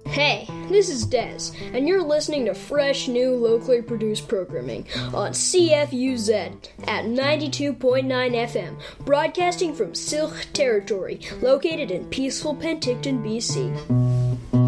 Hey, this is Dez, and you're listening to fresh, new, locally produced programming on CFUZ at 92.9 FM, broadcasting from Syilx territory, located in peaceful Penticton, BC.